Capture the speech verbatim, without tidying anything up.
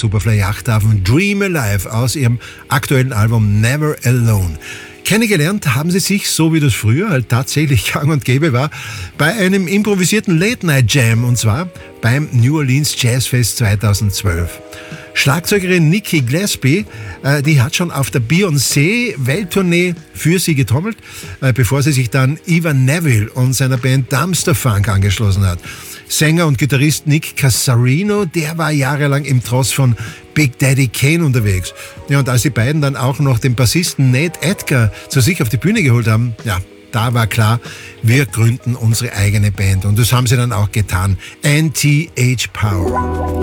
Superfly Yachthafen Dream Alive aus ihrem aktuellen Album Never Alone. Kennengelernt haben sie sich, so wie das früher halt tatsächlich gang und gäbe war, bei einem improvisierten Late-Night-Jam, und zwar beim New Orleans Jazz Fest zweitausendzwölf. Schlagzeugerin Nikki Gillespie, äh, die hat schon auf der Beyoncé-Welttournee für sie getrommelt, äh, bevor sie sich dann Ivan Neville und seiner Band Dumpster Funk angeschlossen hat. Sänger und Gitarrist Nick Cassarino, der war jahrelang im Tross von Big Daddy Kane unterwegs. Ja, und als die beiden dann auch noch den Bassisten Nate Edgar zu sich auf die Bühne geholt haben, ja, da war klar, wir gründen unsere eigene Band. Und das haben sie dann auch getan. N T H Power.